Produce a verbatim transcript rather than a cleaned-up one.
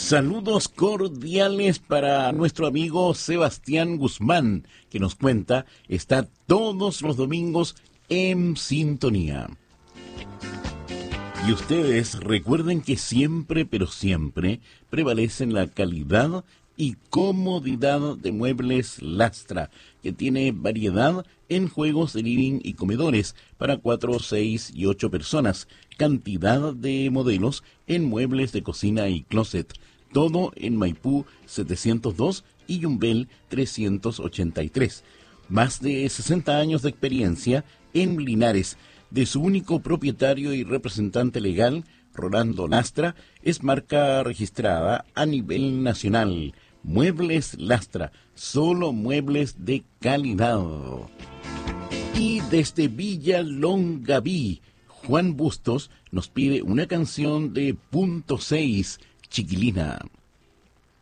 Saludos cordiales para nuestro amigo Sebastián Guzmán, que nos cuenta, está todos los domingos en sintonía. Y ustedes recuerden que siempre, pero siempre, prevalecen la calidad y comodidad de Muebles Lastra, que tiene variedad en juegos de living y comedores para cuatro, seis y ocho personas, cantidad de modelos en muebles de cocina y closet, todo en Maipú setecientos dos y Yumbel trescientos ochenta y tres. Más de sesenta años de experiencia en Linares. De su único propietario y representante legal, Rolando Lastra, es marca registrada a nivel nacional. Muebles Lastra, solo muebles de calidad. Y desde Villa Longaví, Juan Bustos nos pide una canción de Punto seis, Chiquilina.